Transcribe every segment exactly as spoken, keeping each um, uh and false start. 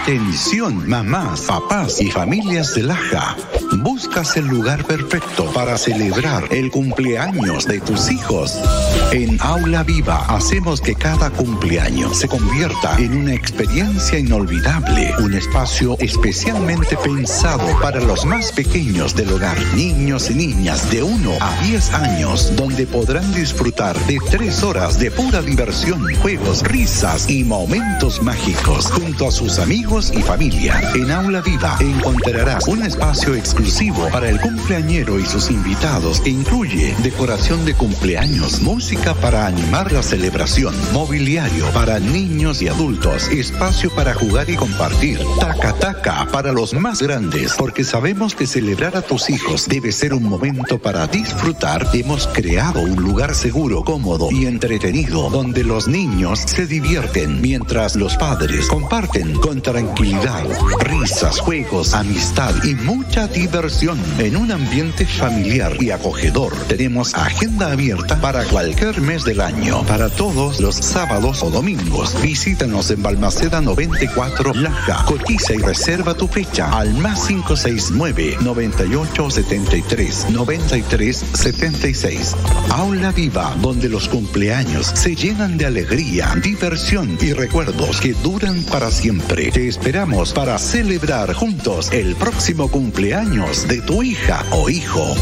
Atención, mamás, papás y familias de Laja. Buscas el lugar perfecto para celebrar el cumpleaños de tus hijos. En Aula Viva hacemos que cada cumpleaños se convierta en una experiencia inolvidable, un espacio especialmente pensado para los más pequeños del hogar, niños y niñas de uno a diez años, donde podrán disfrutar de tres horas de pura diversión, juegos, risas y momentos mágicos junto a sus amigos y familia. En Aula Viva encontrarás un espacio exclusivo para el cumpleañero y sus invitados que incluye decoración de cumpleaños, música para animar la celebración, mobiliario para niños y adultos, espacio para jugar y compartir, taca-taca para los más grandes, porque sabemos que celebrar a tus hijos debe ser un momento para disfrutar. Hemos creado un lugar seguro, cómodo y entretenido donde los niños se divierten mientras los padres comparten con tranquilidad, risas, juegos, amistad y mucha diversión en un ambiente familiar y acogedor. Tenemos agenda abierta para cualquier mes del año, para todos los sábados o domingos. Visítanos en Balmaceda noventa y cuatro Laja. Cotiza y reserva tu fecha al más cinco seis nueve, noventa y ocho, setenta y tres, noventa y tres, setenta y seis. Aula Viva, donde los cumpleaños se llenan de alegría, diversión y recuerdos que duran para siempre. Te esperamos para celebrar juntos el próximo cumpleaños de tu hija o hijo.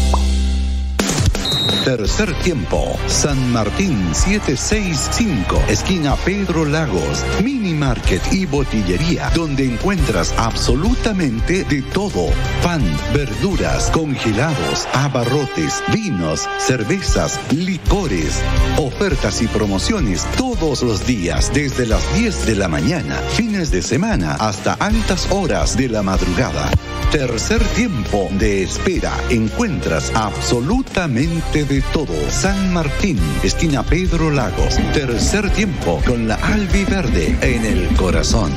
Tercer tiempo, San Martín setecientos sesenta y cinco, esquina Pedro Lagos, mini market y botillería, donde encuentras absolutamente de todo: pan, verduras, congelados, abarrotes, vinos, cervezas, licores, ofertas y promociones todos los días desde las diez de la mañana, fines de semana hasta altas horas de la madrugada. Tercer tiempo de espera, encuentras absolutamente de todo. San Martín, esquina Pedro Lagos. Tercer tiempo con la albiverde en el corazón.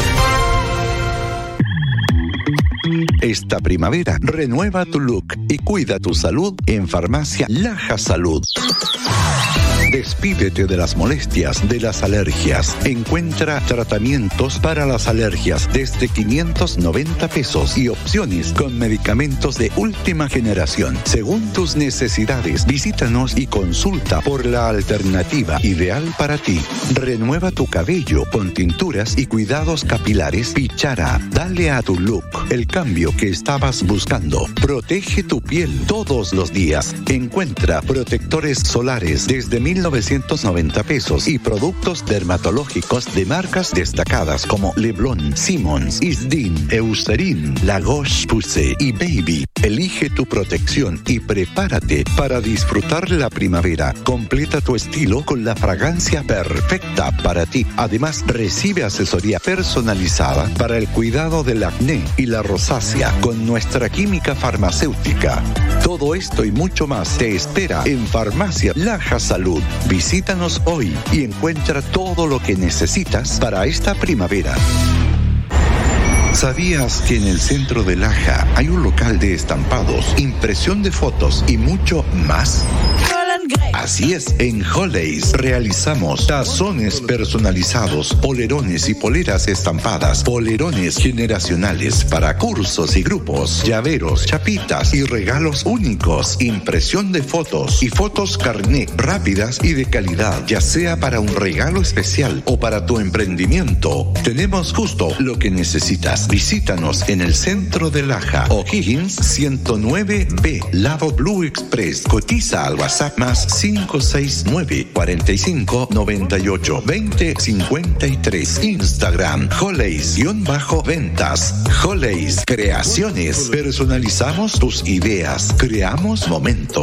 Esta primavera, renueva tu look y cuida tu salud en Farmacia Laja Salud. Despídete de las molestias, de las alergias. Encuentra tratamientos para las alergias desde quinientos noventa pesos y opciones con medicamentos de última generación. Según tus necesidades, visítanos y consulta por la alternativa ideal para ti. Renueva tu cabello con tinturas y cuidados capilares Pichara. Dale a tu look el cambio que estabas buscando. Protege tu piel todos los días. Encuentra protectores solares desde mil novecientos noventa pesos y productos dermatológicos de marcas destacadas como Leblon, Simmons, Isdin, Eucerin, La Roche-Posay y Baby. Elige tu protección y prepárate para disfrutar la primavera. Completa tu estilo con la fragancia perfecta para ti. Además, recibe asesoría personalizada para el cuidado del acné y la rosácea con nuestra química farmacéutica. Todo esto y mucho más te espera en Farmacia Laja Salud. Visítanos hoy y encuentra todo lo que necesitas para esta primavera. ¿Sabías que en el centro de Laja hay un local de estampados, impresión de fotos y mucho más? Así es, en Holidays realizamos tazones personalizados, polerones y poleras estampadas, polerones generacionales para cursos y grupos, llaveros, chapitas y regalos únicos, impresión de fotos y fotos carné rápidas y de calidad, ya sea para un regalo especial o para tu emprendimiento. Tenemos justo lo que necesitas. Visítanos en el centro de Laja, O'Higgins ciento nueve B, Lavo Blue Express. Cotiza al WhatsApp más cinco seis nueve, cuarenta y cinco, noventa y ocho, veinte, cincuenta y tres. Instagram, Holidays-ventas. Holidays Creaciones. Personalizamos tus ideas. Creamos momentos.